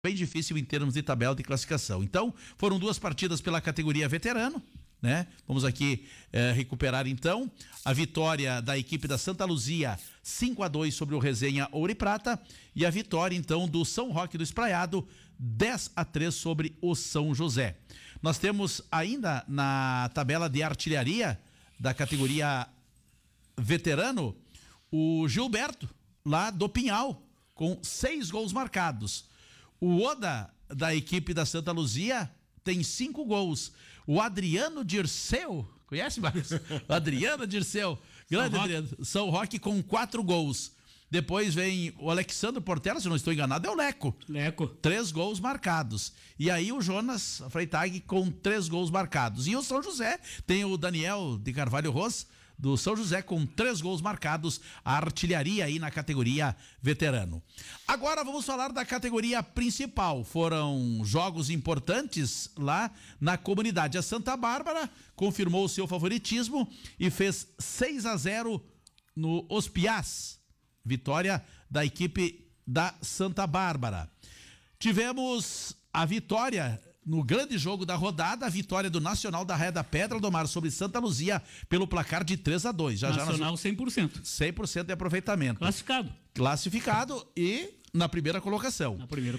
bem difícil em termos de tabela de classificação. Então, foram 2 partidas pela categoria veterano, né? Vamos aqui recuperar então a vitória da equipe da Santa Luzia 5-2 sobre o Resenha Ouro e Prata e a vitória então do São Roque do Espraiado 10-3 sobre o São José. Nós temos ainda na tabela de artilharia da categoria veterano o Gilberto lá do Pinhal com 6 gols marcados. O Oda, da equipe da Santa Luzia, tem 5 gols. O Adriano Dirceu, conhece, Marcos? O Adriano Dirceu, grande Adriano. São Roque com 4 gols. Depois vem o Alexandre Portela, se não estou enganado, é o Leco. 3 gols marcados. E aí o Jonas Freitag com 3 gols marcados. E o São José tem o Daniel de Carvalho Ros, do São José, com 3 gols marcados, a artilharia aí na categoria veterano. Agora vamos falar da categoria principal. Foram jogos importantes lá na comunidade. A Santa Bárbara confirmou o seu favoritismo e fez 6-0 no Ospiás. Vitória da equipe da Santa Bárbara. Tivemos a vitória no grande jogo da rodada, a vitória do Nacional da Raia da Pedra do Mar sobre Santa Luzia pelo placar de 3-2. Nacional 100%. 100% de aproveitamento. Classificado e na primeira colocação.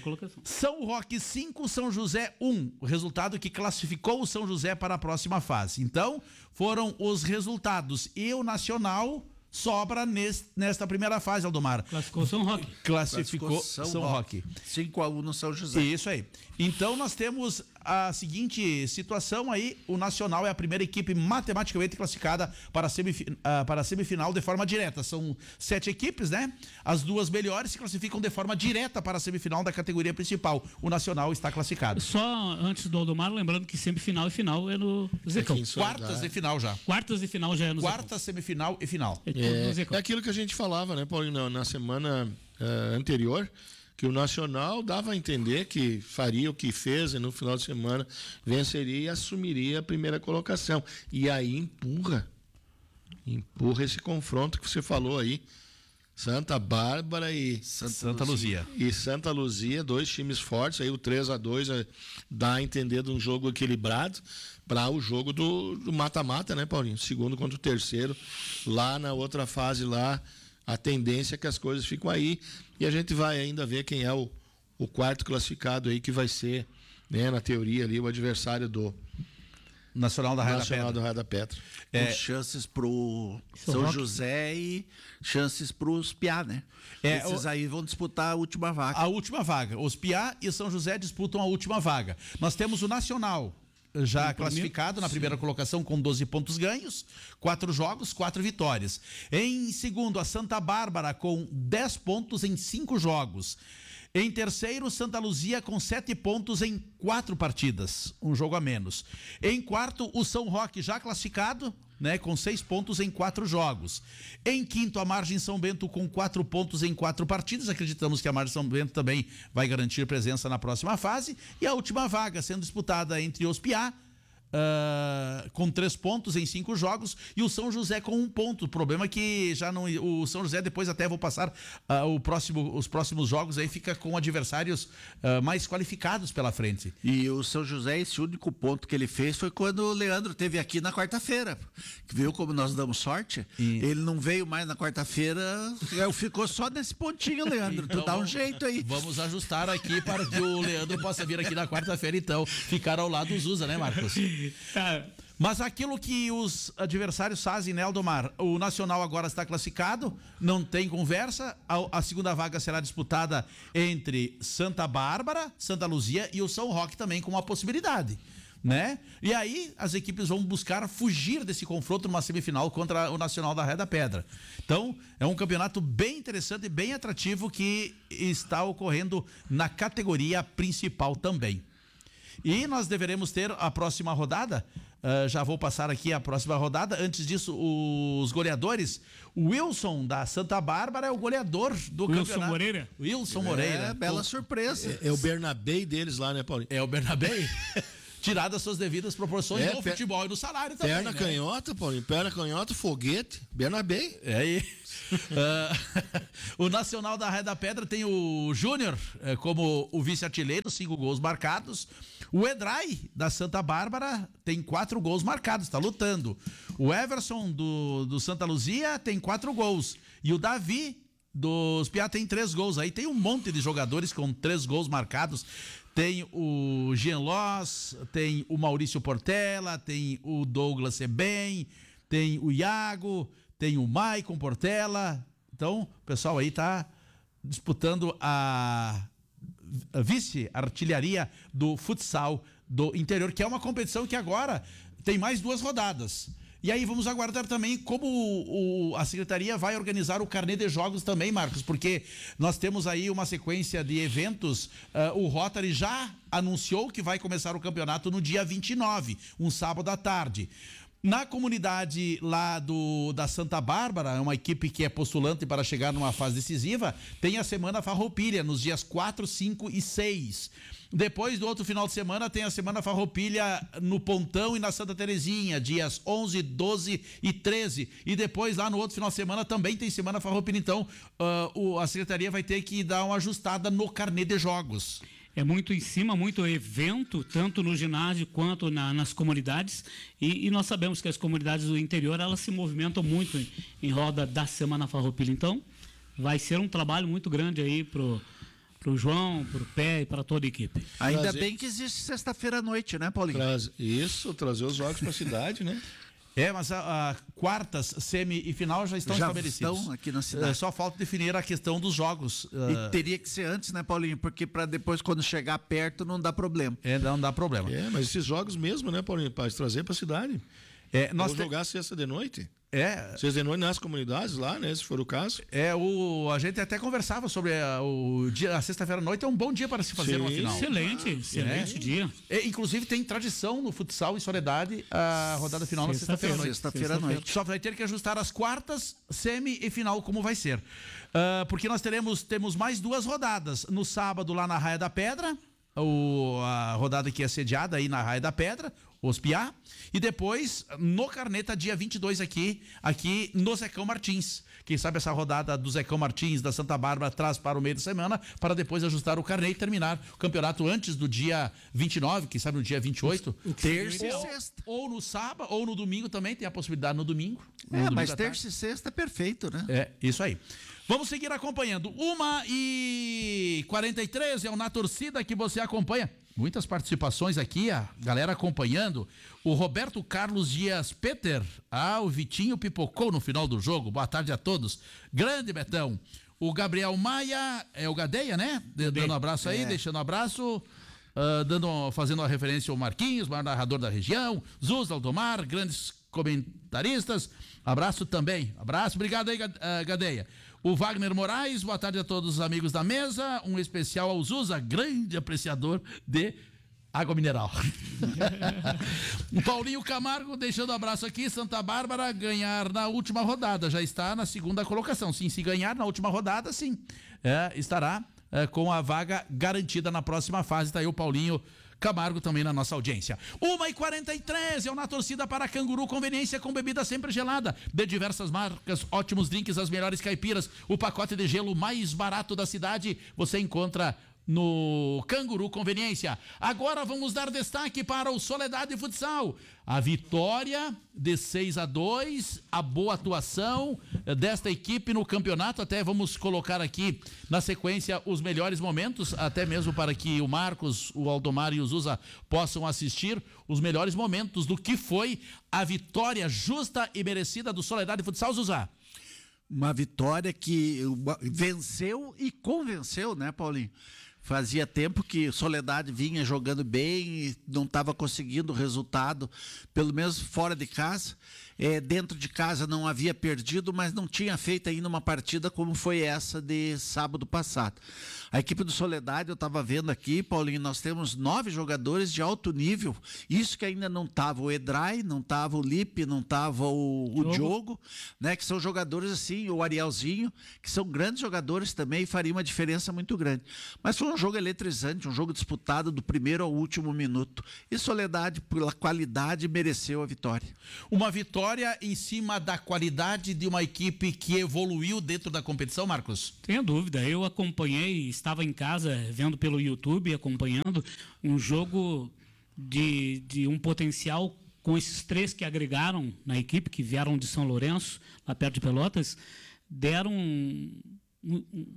São Roque 5, São José 1. O resultado que classificou o São José para a próxima fase. Então, foram os resultados. E o Nacional sobra nesta primeira fase, Aldomar. Classificou São Roque. Classificou São Roque. 5-1 no São José. Isso aí. Então nós temos a seguinte situação aí, o Nacional é a primeira equipe matematicamente classificada para a semifinal de forma direta. São 7 equipes, né? As 2 melhores se classificam de forma direta para a semifinal da categoria principal. O Nacional está classificado. Só antes do Aldomar, lembrando que semifinal e final é no Zecão. Quartas de final já. Quartas de final já é no Zecão. Quarta, semifinal e final. É aquilo que a gente falava, né, Paulinho, na semana anterior, que o Nacional dava a entender que faria o que fez e no final de semana venceria e assumiria a primeira colocação. E aí empurra esse confronto que você falou aí. Santa Bárbara e Santa Luzia. E Santa Luzia, 2 times fortes, aí o 3-2 dá a entender de um jogo equilibrado para o jogo do mata-mata, né, Paulinho? Segundo contra o terceiro, lá na outra fase lá, a tendência é que as coisas ficam aí e a gente vai ainda ver quem é o quarto classificado aí que vai ser, né, na teoria ali, o adversário do Nacional da Raia da Pedra. Com chances pro São José e chances pros Piá, né? Esses aí vão disputar a última vaga. A última vaga. Os Piá e São José disputam a última vaga. Nós temos o Nacional já classificado na primeira colocação com 12 pontos ganhos, 4 jogos, 4 vitórias. Em segundo, a Santa Bárbara com 10 pontos em 5 jogos. Em terceiro, Santa Luzia com 7 pontos em 4 partidas, um jogo a menos. Em quarto, o São Roque já classificado, né, com 6 pontos em 4 jogos. Em quinto, a Margem São Bento com 4 pontos em 4 partidas. Acreditamos que a Margem São Bento também vai garantir presença na próxima fase. E a última vaga sendo disputada entre os Piá, com 3 pontos em 5 jogos, e o São José com 1 ponto. O problema é que já não, o São José, depois até vou passar os próximos jogos aí, fica com adversários mais qualificados pela frente. E o São José, esse único ponto que ele fez foi quando o Leandro teve aqui na quarta-feira. Viu como nós damos sorte? Ele não veio mais na quarta-feira, ficou só nesse pontinho, Leandro. Então, tu dá um jeito aí. Vamos ajustar aqui para que o Leandro possa vir aqui na quarta-feira, então, ficar ao lado dos Usa, né, Marcos? Mas aquilo que os adversários fazem, né, Aldomar? O Nacional agora está classificado, não tem conversa. A segunda vaga será disputada entre Santa Bárbara, Santa Luzia e o São Roque também com uma possibilidade, né? E aí as equipes vão buscar fugir desse confronto numa semifinal contra o Nacional da Raia da Pedra. Então, é um campeonato bem interessante e bem atrativo que está ocorrendo na categoria principal também. E nós deveremos ter a próxima rodada, já vou passar aqui a próxima rodada. Antes disso, os goleadores, o Wilson da Santa Bárbara é o goleador do campeonato. Wilson Moreira. Bela surpresa. É o Bernabé deles lá, né, Paulinho? É o Bernabé. Tiradas suas devidas proporções no futebol e no salário também. Perna canhota, Paulinho, perna canhota, foguete, Bernabé. É aí. O Nacional da Raia da Pedra tem o Júnior como o vice-artilheiro, 5 gols marcados. O Edrai, da Santa Bárbara, tem 4 gols marcados, está lutando. O Everson, do Santa Luzia, tem 4 gols. E o Davi, dos Piá, tem 3 gols. Aí tem um monte de jogadores com 3 gols marcados. Tem o Jean Loss, tem o Maurício Portela, tem o Douglas Sebem, tem o Iago, tem o Maicon Portela. Então, o pessoal aí tá disputando a vice-artilharia do futsal do interior, que é uma competição que agora tem mais 2 rodadas. E aí vamos aguardar também como a secretaria vai organizar o carnê de jogos também, Marcos, porque nós temos aí uma sequência de eventos. O Rotary já anunciou que vai começar o campeonato no dia 29, um sábado à tarde. Na comunidade lá da Santa Bárbara, é uma equipe que é postulante para chegar numa fase decisiva, tem a Semana Farroupilha nos dias 4, 5 e 6. Depois do outro final de semana tem a Semana Farroupilha no Pontão e na Santa Terezinha, dias 11, 12 e 13. E depois lá no outro final de semana também tem Semana Farroupilha. Então a secretaria vai ter que dar uma ajustada no carnê de jogos. É muito em cima, muito evento, tanto no ginásio quanto nas comunidades. E nós sabemos que as comunidades do interior, elas se movimentam muito em roda da Semana Farroupilha. Então, vai ser um trabalho muito grande aí pro João, pro Pé e para toda a equipe. Ainda bem que existe sexta-feira à noite, né, Paulinho? Trazer os jogos para a cidade, né? Mas a quartas, semi e final já estão estabelecidos. Estão aqui na cidade. Só falta definir a questão dos jogos. E teria que ser antes, né, Paulinho? Porque para depois, quando chegar perto, não dá problema. Não dá problema. Mas esses jogos mesmo, né, Paulinho? Para trazer para a cidade. Nós jogar sexta de noite. Sexta de noite nas comunidades lá, né? Se for o caso. A gente até conversava sobre a sexta-feira à noite, é um bom dia para se fazer uma final. Excelente dia. Inclusive tem tradição no futsal em Soledade a rodada final na sexta-feira à noite. Sexta-feira à noite. Só vai ter que ajustar as quartas, semi e final como vai ser. Porque nós temos mais 2 rodadas. No sábado lá na Raia da Pedra, a rodada que é sediada aí na Raia da Pedra, os Piá, e depois no Carneta, dia 22 aqui no Zecão Martins. Quem sabe essa rodada do Zecão Martins da Santa Bárbara traz para o meio da semana, para depois ajustar o carnê e terminar o campeonato antes do dia 29, quem sabe no dia 28. Terça e sexta. Ou no sábado, ou no domingo também, tem a possibilidade no domingo. Mas terça e sexta é perfeito, né? Isso aí. Vamos seguir acompanhando. 1h43 é Na Torcida que você acompanha. Muitas participações aqui, a galera acompanhando. O Roberto Carlos Dias Peter. O Vitinho pipocou no final do jogo. Boa tarde a todos. Grande Betão. O Gabriel Maia, o Gadeia, né? Dando um abraço aí, deixando um abraço. Fazendo uma referência ao Marquinhos, maior narrador da região. Zuz, Aldomar, grandes comentaristas. Abraço também. Obrigado aí, Gadeia. O Wagner Moraes, boa tarde a todos os amigos da mesa. Um especial ao Zuza, grande apreciador de água mineral. O Paulinho Camargo, deixando um abraço aqui. Santa Bárbara ganhar na última rodada. Já está na segunda colocação. Sim, se ganhar na última rodada, sim. Estará com a vaga garantida na próxima fase. Está aí o Paulinho Camargo também na nossa audiência. 1h43 é Na Torcida para Canguru, conveniência com bebida sempre gelada, de diversas marcas, ótimos drinks, as melhores caipiras, o pacote de gelo mais barato da cidade, você encontra no Canguru Conveniência. Agora vamos dar destaque para o Soledade Futsal. A vitória de 6-2, a boa atuação desta equipe no campeonato. Até vamos colocar aqui na sequência os melhores momentos, até mesmo para que o Marcos, o Aldomar e o Zuza possam assistir os melhores momentos do que foi a vitória justa e merecida do Soledade Futsal, Zuza. Uma vitória que venceu e convenceu, né, Paulinho? Fazia tempo que Soledade vinha jogando bem e não estava conseguindo resultado, pelo menos fora de casa. Dentro de casa não havia perdido, mas não tinha feito ainda uma partida como foi essa de sábado passado. A equipe do Soledade, eu estava vendo aqui, Paulinho, nós temos 9 jogadores de alto nível. Isso que ainda não estava o Edrai, não estava o Lipe, não estava o Diogo, né? Que são jogadores assim, o Arielzinho, que são grandes jogadores também e faria uma diferença muito grande. Mas foi um jogo eletrizante, um jogo disputado do primeiro ao último minuto. E Soledade, pela qualidade, mereceu a vitória. Uma vitória em cima da qualidade de uma equipe que evoluiu dentro da competição, Marcos? Tenha dúvida, eu acompanhei, estava em casa vendo pelo YouTube, acompanhando um jogo de um potencial com esses 3 que agregaram na equipe, que vieram de São Lourenço, lá perto de Pelotas, deram um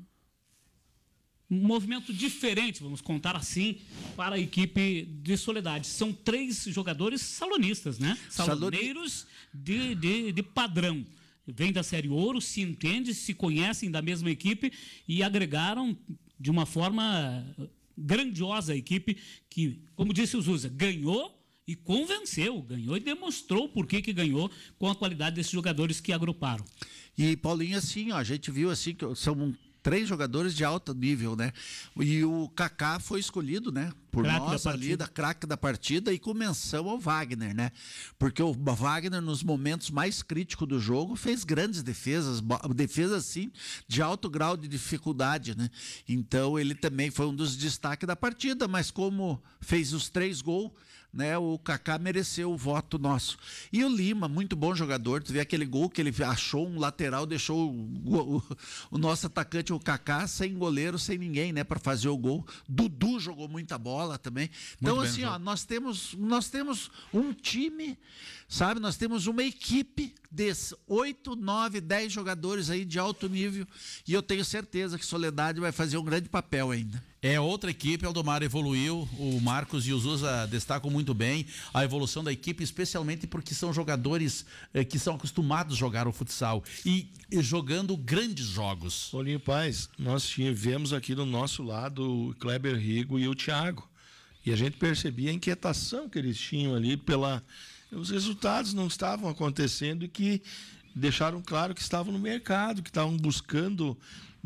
movimento diferente, vamos contar assim, para a equipe de Soledade. São 3 jogadores salonistas, né? Saloneiros de padrão. Vêm da Série Ouro, se entendem, se conhecem da mesma equipe e agregaram de uma forma grandiosa a equipe que, como disse o Zusa, ganhou e convenceu, ganhou e demonstrou por que ganhou com a qualidade desses jogadores que agruparam. E, Paulinho, assim, ó, a gente viu assim que são 3 jogadores de alto nível, né? E o Kaká foi escolhido, né? Por nós ali, da craque da partida, e com menção ao Wagner, né? Porque o Wagner, nos momentos mais críticos do jogo, fez grandes defesas assim, de alto grau de dificuldade, né? Então, ele também foi um dos destaques da partida, mas como fez os 3 gols, né, o Kaká mereceu o voto nosso. E o Lima, muito bom jogador. Tu vê aquele gol que ele achou um lateral, deixou o nosso atacante, o Kaká, sem goleiro, sem ninguém, né, para fazer o gol. Dudu jogou muita bola também. Então, assim, ó, nós temos um time, sabe? Nós temos uma equipe de 8, 9, 10 jogadores aí de alto nível, e eu tenho certeza que Soledade vai fazer um grande papel ainda. É outra equipe, Aldomar evoluiu, o Marcos e o Zusa destacam muito bem a evolução da equipe, especialmente porque são jogadores que são acostumados a jogar o futsal e jogando grandes jogos. Paulinho Paz, nós tivemos aqui do nosso lado o Kleber Rigo e o Thiago, e a gente percebia a inquietação que eles tinham ali os resultados não estavam acontecendo e que deixaram claro que estavam no mercado, que estavam buscando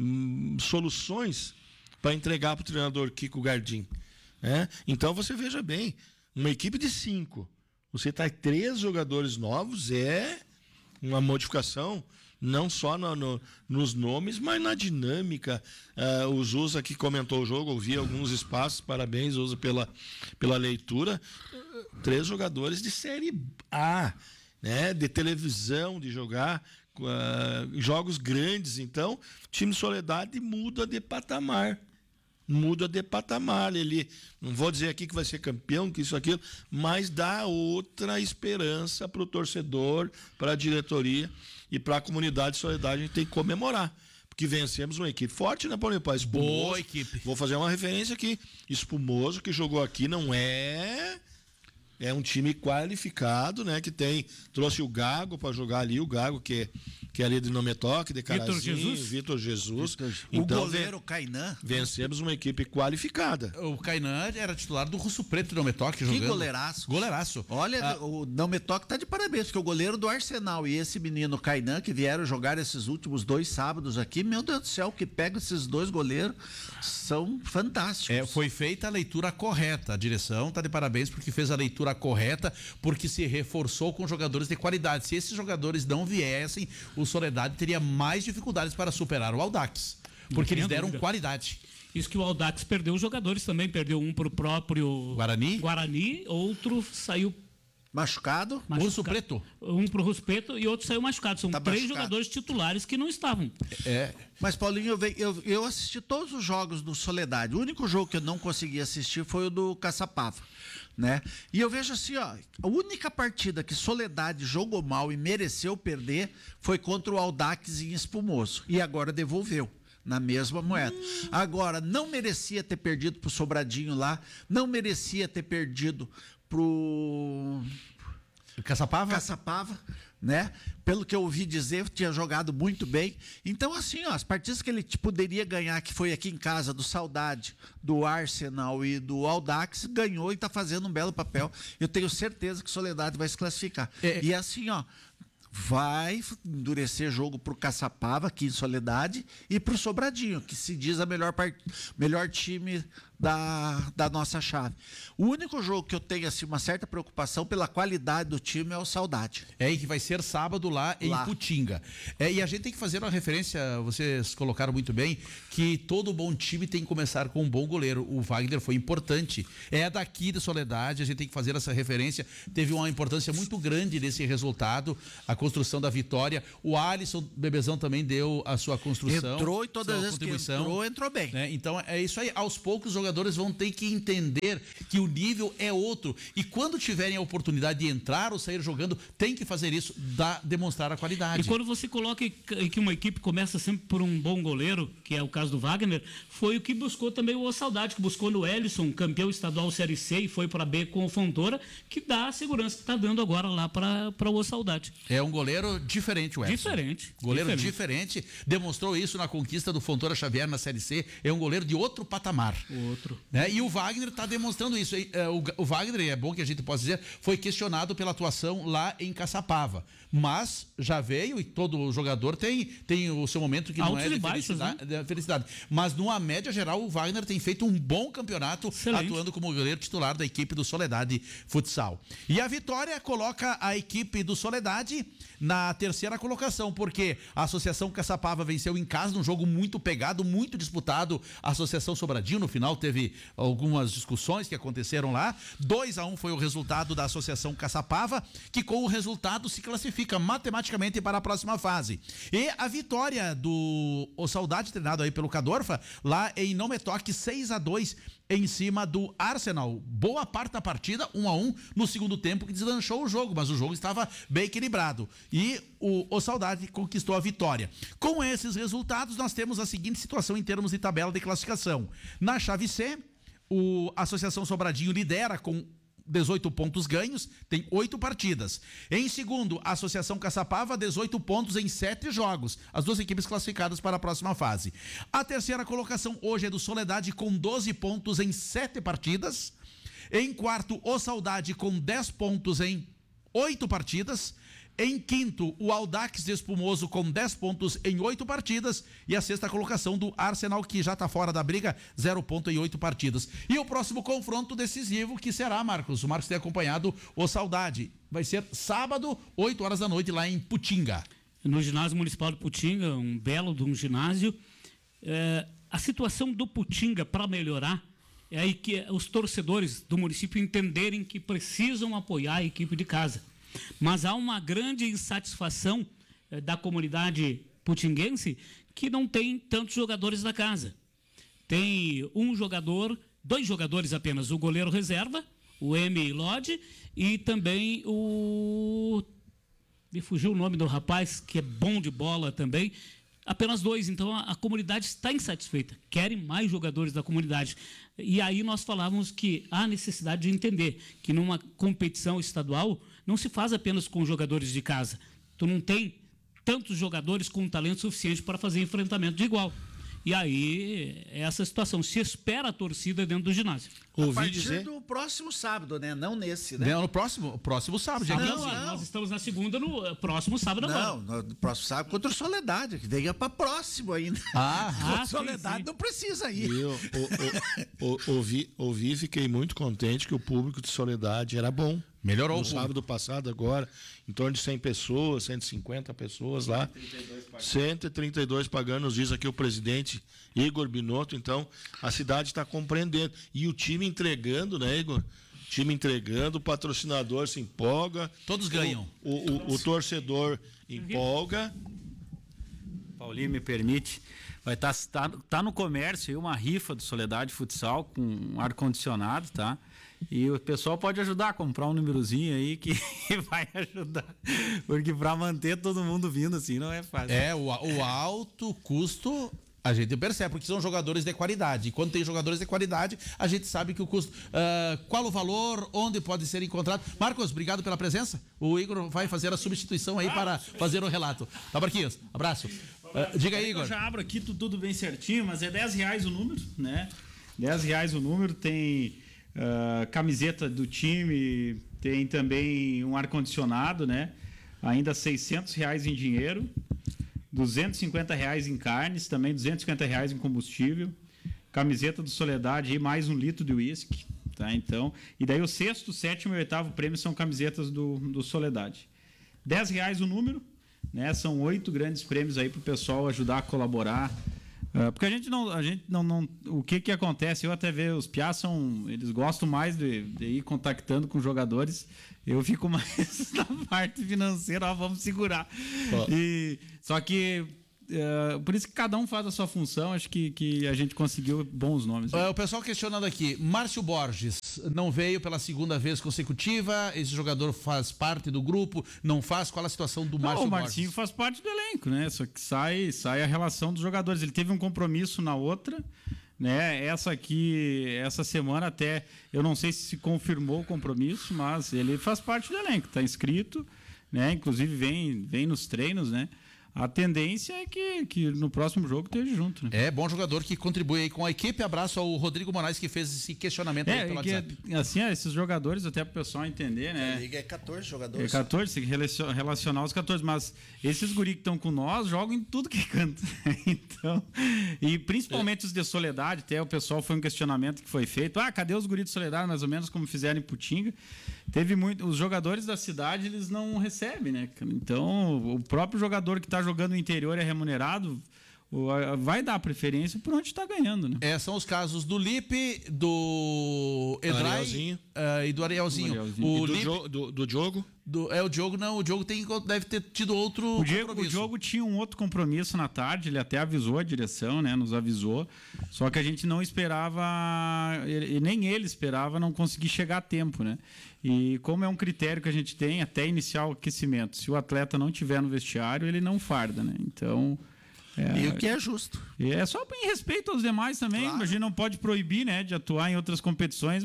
soluções para entregar para o treinador Kiko Gardim. Né? Então você veja bem, uma equipe de 5, você traz 3 jogadores novos, é uma modificação, não só nos nomes, mas na dinâmica. O Zusa que comentou o jogo, ouvi alguns espaços, parabéns, Zusa, pela leitura. 3 jogadores de Série A, né? De televisão, de jogar jogos grandes. Então, o time Soledade muda de patamar. Ele, não vou dizer aqui que vai ser campeão, que isso, aquilo, mas dá outra esperança para o torcedor, para a diretoria e para a comunidade de Soledade. A gente tem que comemorar, porque vencemos uma equipe forte, né, Paulinho Paz? Boa equipe. Vou fazer uma referência aqui. Espumoso, que jogou aqui, não é um time qualificado, né? Que trouxe o Gago para jogar ali, o Gago que é ali de Nometoque, de Carazinho, Vitor Jesus. Então, o goleiro Kainan. Vencemos uma equipe qualificada. O Kainan era titular do Russo Preto de Nometoque jogando. Que goleiraço. Goleiraço. Olha, o Nometoque tá de parabéns, porque o goleiro do Arsenal e esse menino Kainan, que vieram jogar esses últimos 2 sábados aqui, meu Deus do céu, que pega esses 2 goleiros, são fantásticos. Foi feita a leitura correta. A direção tá de parabéns porque fez a leitura correta, porque se reforçou com jogadores de qualidade. Se esses jogadores não viessem, o Soledade teria mais dificuldades para superar o Audax, porque eles deram qualidade. Isso que o Audax perdeu os jogadores também, perdeu um para o próprio Guarani, outro saiu machucado. Russo Preto. Um para o Russo Preto e outro saiu machucado. São 3 jogadores titulares que não estavam. Mas, Paulinho, eu assisti todos os jogos do Soledade. O único jogo que eu não consegui assistir foi o do Caçapava, né? E eu vejo assim, ó, a única partida que Soledade jogou mal e mereceu perder foi contra o Audax em Espumoso. E agora devolveu na mesma moeda. Agora, não merecia ter perdido pro Sobradinho lá, não merecia ter perdido pro Caçapava, né? Pelo que eu ouvi dizer, tinha jogado muito bem. Então, assim, ó, as partidas que ele poderia ganhar, que foi aqui em casa, do Saudade, do Arsenal e do Audax, ganhou e está fazendo um belo papel. Eu tenho certeza que Soledade vai se classificar. E assim, ó, vai endurecer jogo pro Caçapava, aqui em Soledade, e pro Sobradinho, que se diz a melhor time da nossa chave. O único jogo que eu tenho assim, uma certa preocupação pela qualidade do time é o Saudade. E que vai ser sábado lá em Putinga. E a gente tem que fazer uma referência, vocês colocaram muito bem, que todo bom time tem que começar com um bom goleiro. O Wagner foi importante. É daqui de Soledade, a gente tem que fazer essa referência. Teve uma importância muito grande nesse resultado, a construção da vitória. O Alisson Bebezão também deu a sua construção. Entrou e todas as vezes que entrou bem. Então é isso aí. Aos poucos os jogadores vão ter que entender que o nível é outro. E quando tiverem a oportunidade de entrar ou sair jogando, tem que fazer isso, demonstrar a qualidade. E quando você coloca que uma equipe começa sempre por um bom goleiro, que é o caso do Wagner, foi o que buscou também o Saudade, que buscou no Ellison, campeão estadual Série C, e foi para B com o Fontoura, que dá a segurança que está dando agora lá para o Saudade. É um goleiro diferente, o Ellison. Diferente. Goleiro diferente. Demonstrou isso na conquista do Fontoura Xavier na Série C. É um goleiro de outro patamar. E o Wagner está demonstrando isso. O Wagner, é bom que a gente possa dizer, foi questionado pela atuação lá em Caçapava. Mas já veio e todo jogador tem o seu momento que não é de felicidade. Mas numa média geral, o Wagner tem feito um bom campeonato, atuando como goleiro titular da equipe do Soledade Futsal. E a vitória coloca a equipe do Soledade na terceira colocação, porque a Associação Caçapava venceu em casa num jogo muito pegado, muito disputado. A Associação Sobradinho, no final, teve algumas discussões que aconteceram lá. 2-1 foi o resultado da Associação Caçapava, que com o resultado se classifica matematicamente para a próxima fase. E a vitória do Saudade, treinado aí pelo Cadorfa, lá em Não Me Toque, 6-2 em cima do Arsenal. Boa parte da partida, 1-1 no segundo tempo, que deslanchou o jogo, mas o jogo estava bem equilibrado. E o Saudade conquistou a vitória. Com esses resultados, nós temos a seguinte situação em termos de tabela de classificação. Na chave C, a Associação Sobradinho lidera com 18 pontos ganhos, tem 8 partidas. Em segundo, a Associação Caçapava, 18 pontos em 7 jogos. As duas equipes classificadas para a próxima fase. A terceira colocação hoje é do Soledade, com 12 pontos em 7 partidas. Em quarto, o Saudade, com 10 pontos em 8 partidas. Em quinto, o Audax de Espumoso com 10 pontos em 8 partidas. E a sexta colocação do Arsenal, que já está fora da briga, 0 ponto em 8 partidas. E o próximo confronto decisivo, que será, Marcos? O Marcos tem acompanhado o Saudade. Vai ser sábado, 8 horas da noite, lá em Putinga. No ginásio municipal de Putinga, um belo de um ginásio. A situação do Putinga, para melhorar, é aí que os torcedores do município entenderem que precisam apoiar a equipe de casa. Mas há uma grande insatisfação da comunidade putinguense que não tem tantos jogadores da casa. Tem dois jogadores apenas, o goleiro reserva, o M. Lodge, e também me fugiu o nome do rapaz, que é bom de bola também. Apenas 2, então a comunidade está insatisfeita, querem mais jogadores da comunidade. E aí nós falávamos que há necessidade de entender que numa competição estadual não se faz apenas com jogadores de casa. Tu não tem tantos jogadores com talento suficiente para fazer enfrentamento de igual. E aí, essa situação. Se espera a torcida dentro do ginásio. A partir do próximo sábado, né? Não nesse, né? Não, no próximo sábado. Nós estamos na segunda, no próximo sábado agora. Não, no próximo sábado contra o Soledade, que venha para próximo ainda. Soledade sim. Não precisa ir. Ouvi, fiquei muito contente que o público de Soledade era bom. Melhorou no sábado passado agora, em torno de 100 pessoas, 150 pessoas lá. 132 pagando, nos diz aqui o presidente Igor Binotto. Então, a cidade está compreendendo. E o time entregando, né, Igor? O time entregando, o patrocinador se empolga. Todos ganham. O torcedor empolga. Paulinho, me permite. Vai tá no comércio aí uma rifa do Soledade Futsal com ar-condicionado, tá? E o pessoal pode ajudar a comprar um númerozinho aí que vai ajudar. Porque para manter todo mundo vindo assim não é fácil. O alto custo a gente percebe, porque são jogadores de qualidade. E quando tem jogadores de qualidade, a gente sabe que o custo... qual o valor, onde pode ser encontrado. Marcos, obrigado pela presença. O Igor vai fazer a substituição aí para fazer o relato. Tá, Marquinhos? Abraço. Diga aí, Igor. Eu já abro aqui tudo bem certinho, mas é R$10 o número, né? R$10 o número, tem... camiseta do time, tem também um ar-condicionado, né? Ainda R$600 em dinheiro, R$250 em carnes, também R$250 em combustível camiseta do Soledade e mais 1 litro de uísque. Tá? Então, e daí o 6º, 7º e 8º prêmio são camisetas do Soledade. R$10 o número, né? São 8 grandes prêmios aí para o pessoal ajudar a colaborar. Porque a gente não, o que acontece? Eu até vejo os piás eles gostam mais de ir contactando com jogadores. Eu fico mais na parte financeira, vamos segurar. Só que por isso que cada um faz a sua função. Acho que a gente conseguiu bons nomes. O pessoal questionando aqui, Márcio Borges não veio pela 2ª vez consecutiva, esse jogador faz parte do grupo, não faz? Qual a situação do Márcio Borges? O Marcinho faz parte do elenco, né? Só que sai a relação dos jogadores. Ele teve um compromisso na outra, né? Essa semana até, eu não sei se confirmou o compromisso, mas ele faz parte do elenco, está inscrito, né? Inclusive vem nos treinos, né? A tendência é que no próximo jogo esteja junto, né? É, bom jogador que contribui aí com a equipe. Abraço ao Rodrigo Moraes, que fez esse questionamento aí pelo WhatsApp. Assim, esses jogadores, até para o pessoal entender, né? A liga é 14 jogadores. É 14, tem que relacionar os 14, mas esses guri que estão com nós jogam em tudo que canta. Então, e principalmente os de Soledade, até o pessoal foi um questionamento que foi feito. Cadê os guri de Soledade? Mais ou menos como fizeram em Putinga. Os jogadores da cidade, eles não recebem, né? Então, o próprio jogador que está jogando no interior é remunerado, vai dar preferência por onde está ganhando, né? São os casos do Lipe, do Edrai e do Arielzinho. Do Diogo? O Diogo não, o Diogo deve ter tido outro compromisso. O Diogo tinha um outro compromisso na tarde, ele até avisou a direção, né? Nos avisou, só que a gente não esperava, e nem ele esperava não conseguir chegar a tempo, né? E como é um critério que a gente tem até iniciar o aquecimento, se o atleta não estiver no vestiário, ele não farda, né? Então... E o que é justo. É só em respeito aos demais também. Claro. A gente não pode proibir, né, de atuar em outras competições,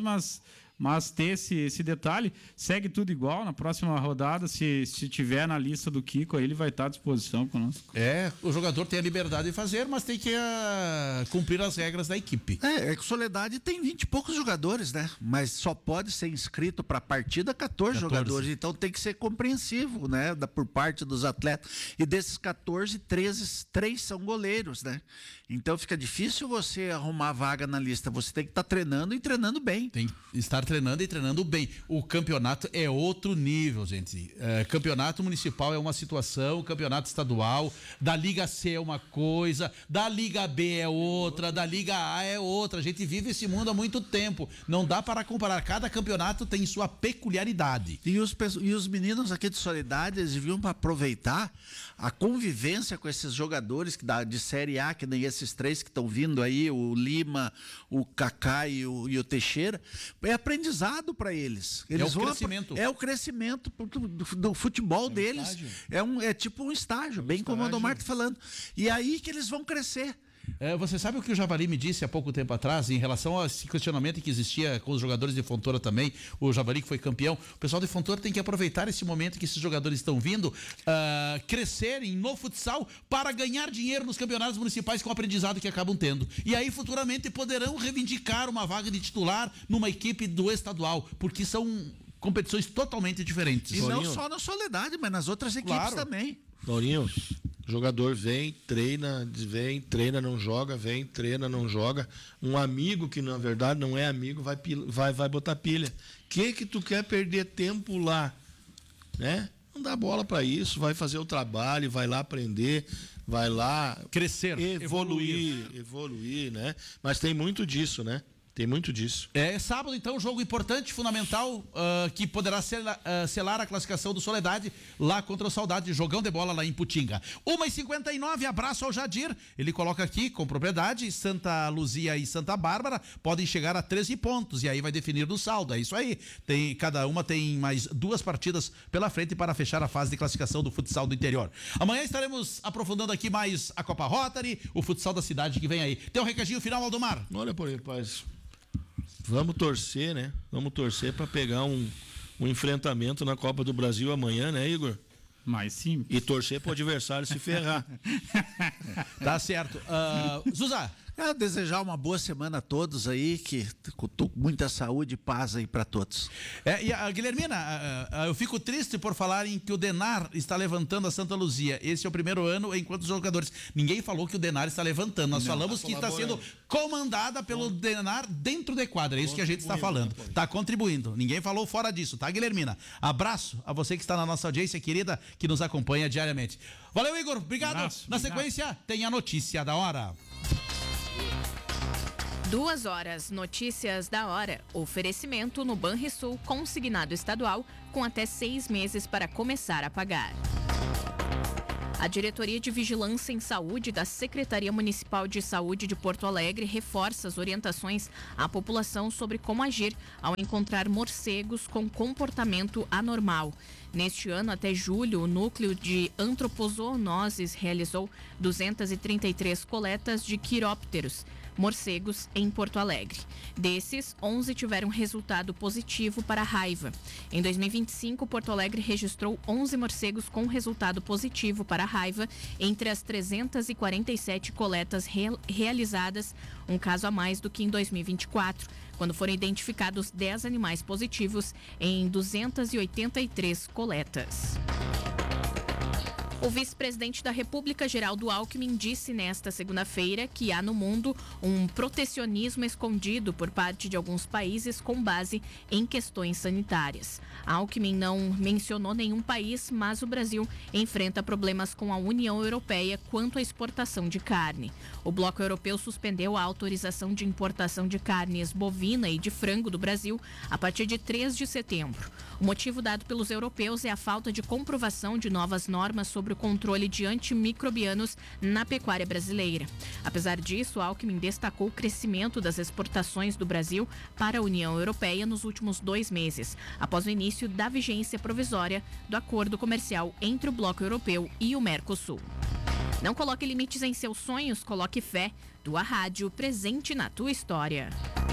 mas ter esse detalhe. Segue tudo igual. Na próxima rodada, se tiver na lista do Kiko, aí ele vai estar à disposição conosco. O jogador tem a liberdade de fazer, mas tem que cumprir as regras da equipe. É que o Soledade tem 20 e poucos jogadores, né? Mas só pode ser inscrito para a partida 14 jogadores. Então tem que ser compreensivo, né? Por parte dos atletas. E desses 14, 3 são goleiros, né? Então fica difícil você arrumar vaga na lista. Você tem que estar treinando e treinando bem. Tem que estar treinando e treinando bem. O campeonato é outro nível, gente. Campeonato municipal é uma situação, campeonato estadual, da Liga C é uma coisa, da Liga B é outra, da Liga A é outra. A gente vive esse mundo há muito tempo. Não dá para comparar. Cada campeonato tem sua peculiaridade. E os meninos aqui de Soledade, eles deviam aproveitar a convivência com esses jogadores de Série A, que nem esses 3 que estão vindo aí, o Lima, o Kaká e o Teixeira. É aprendizado para eles. É o crescimento. É o crescimento do futebol deles. É tipo um estágio, bem como o Adomar está falando. E aí que eles vão crescer. Você sabe o que o Javali me disse há pouco tempo atrás em relação a esse questionamento que existia com os jogadores de Fontoura também, o Javali que foi campeão. O pessoal de Fontoura tem que aproveitar esse momento que esses jogadores estão vindo, crescerem no futsal para ganhar dinheiro nos campeonatos municipais com o aprendizado que acabam tendo. E aí futuramente poderão reivindicar uma vaga de titular numa equipe do estadual, porque são competições totalmente diferentes. E não só na Soledade, mas nas outras equipes também. Laurinho, jogador vem, treina, não joga, vem, treina, não joga. Um amigo que na verdade não é amigo vai botar pilha. Que tu quer perder tempo lá, né? Não dá bola para isso, vai fazer o trabalho, vai lá aprender, vai lá crescer, evoluir, né? Mas tem muito disso, né? Tem muito disso. Sábado, então, jogo importante, fundamental, que poderá selar a classificação do Soledade lá contra o Saudade, jogão de bola lá em Putinga. 1h59, abraço ao Jadir, ele coloca aqui, com propriedade, Santa Luzia e Santa Bárbara podem chegar a 13 pontos, e aí vai definir no saldo, é isso aí. Cada uma tem mais 2 partidas pela frente para fechar a fase de classificação do futsal do interior. Amanhã estaremos aprofundando aqui mais a Copa Rotary, o futsal da cidade que vem aí. Tem um recadinho final, Aldomar? Olha, por aí, rapaz. Vamos torcer, né? Vamos torcer para pegar um enfrentamento na Copa do Brasil amanhã, né, Igor? Mas sim. E torcer para o adversário se ferrar. Tá certo. Zuzá, Desejar uma boa semana a todos aí, que com muita saúde e paz aí para todos. E a Guilhermina, eu fico triste por falarem que o Denar está levantando a Santa Luzia. Esse é o primeiro ano enquanto os jogadores. Ninguém falou que o Denar está levantando. Nós falamos que está sendo comandada pelo Denar dentro de quadra. É isso que a gente está falando. Está contribuindo. Ninguém falou fora disso, tá, Guilhermina? Abraço a você que está na nossa audiência querida, que nos acompanha diariamente. Valeu, Igor. Obrigado. Na sequência, tem a notícia da hora. 2 horas, notícias da hora. Oferecimento no Banrisul, consignado estadual, com até 6 meses para começar a pagar. A Diretoria de Vigilância em Saúde da Secretaria Municipal de Saúde de Porto Alegre reforça as orientações à população sobre como agir ao encontrar morcegos com comportamento anormal. Neste ano, até julho, o Núcleo de Antropozoonoses realizou 233 coletas de quirópteros, morcegos, em Porto Alegre. Desses, 11 tiveram resultado positivo para a raiva. Em 2025, Porto Alegre registrou 11 morcegos com resultado positivo para a raiva entre as 347 coletas realizadas, um caso a mais do que em 2024, quando foram identificados 10 animais positivos em 283 coletas. O vice-presidente da República, Geraldo Alckmin, disse nesta segunda-feira que há no mundo um protecionismo escondido por parte de alguns países com base em questões sanitárias. Alckmin não mencionou nenhum país, mas o Brasil enfrenta problemas com a União Europeia quanto à exportação de carne. O bloco europeu suspendeu a autorização de importação de carnes bovina e de frango do Brasil a partir de 3 de setembro. O motivo dado pelos europeus é a falta de comprovação de novas normas sobre o controle de antimicrobianos na pecuária brasileira. Apesar disso, Alckmin destacou o crescimento das exportações do Brasil para a União Europeia nos últimos 2 meses, após o início da vigência provisória do acordo comercial entre o bloco europeu e o Mercosul. Não coloque limites em seus sonhos, coloque fé. Tua rádio, presente na tua história.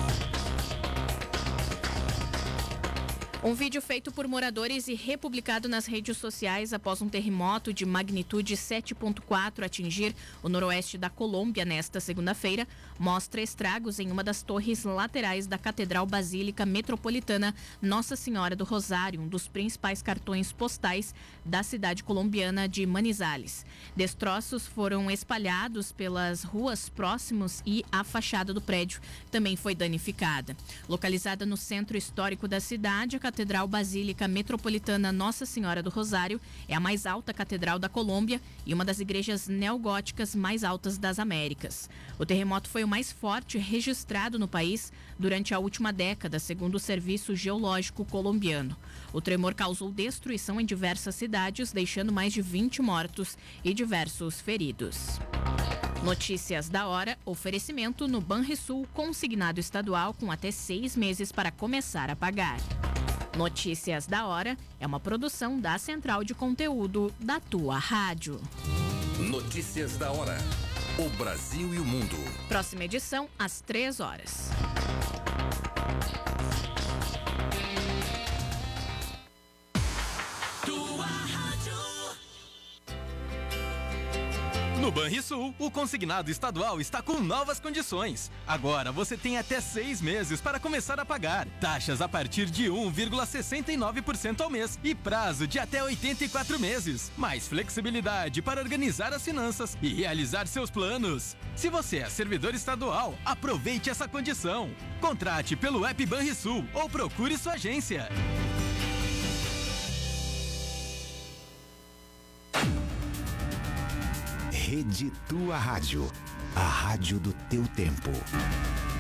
Um vídeo feito por moradores e republicado nas redes sociais após um terremoto de magnitude 7.4 atingir o noroeste da Colômbia nesta segunda-feira mostra estragos em uma das torres laterais da Catedral Basílica Metropolitana Nossa Senhora do Rosário, um dos principais cartões postais da cidade colombiana de Manizales. Destroços foram espalhados pelas ruas próximas e a fachada do prédio também foi danificada. Localizada no centro histórico da cidade, a Catedral Basílica Metropolitana Nossa Senhora do Rosário é a mais alta catedral da Colômbia e uma das igrejas neogóticas mais altas das Américas. O terremoto foi o mais forte registrado no país durante a última década, segundo o Serviço Geológico colombiano. O tremor causou destruição em diversas cidades, deixando mais de 20 mortos e diversos feridos. Notícias da hora, oferecimento no Banrisul, consignado estadual com até 6 meses para começar a pagar. Notícias da hora é uma produção da Central de Conteúdo da tua rádio. Notícias da hora. O Brasil e o mundo. Próxima edição, às 3 horas. No Banrisul, o consignado estadual está com novas condições. Agora você tem até 6 meses para começar a pagar. Taxas a partir de 1,69% ao mês e prazo de até 84 meses. Mais flexibilidade para organizar as finanças e realizar seus planos. Se você é servidor estadual, aproveite essa condição. Contrate pelo app Banrisul ou procure sua agência. Rede Tua Rádio, a rádio do teu tempo.